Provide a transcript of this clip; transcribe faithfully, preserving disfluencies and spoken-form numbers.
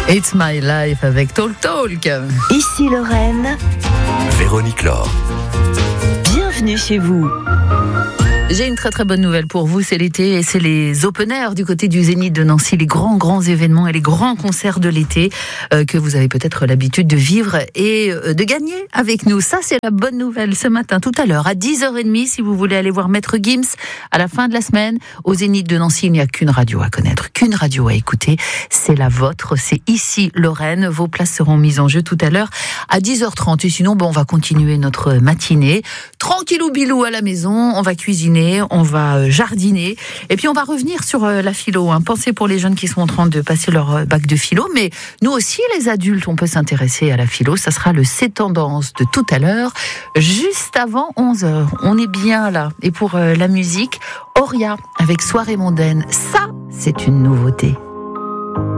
It's My Life avec Talk Talk. Ici Lorraine. Véronique Laure. Bienvenue chez vous. J'ai une très très bonne nouvelle pour vous, c'est l'été et c'est les open air du côté du Zénith de Nancy, les grands grands événements et les grands concerts de l'été euh, que vous avez peut-être l'habitude de vivre et euh, de gagner avec nous. Ça c'est la bonne nouvelle ce matin, tout à l'heure, à dix heures trente, si vous voulez aller voir Maître Gims à la fin de la semaine au Zénith de Nancy. Il n'y a qu'une radio à connaître, qu'une radio à écouter, c'est la vôtre, c'est Ici Lorraine. Vos places seront mises en jeu tout à l'heure à dix heures trente et sinon bon, on va continuer notre matinée, tranquillou bilou à la maison, on va cuisiner, on va jardiner et puis on va revenir sur la philo. Hein. Pensez pour les jeunes qui sont en train de passer leur bac de philo, mais nous aussi les adultes, on peut s'intéresser à la philo. Ça sera le C'est Tendance de tout à l'heure, juste avant onze heures. On est bien là. Et pour la musique, Auria avec Soirée mondaine. Ça, c'est une nouveauté.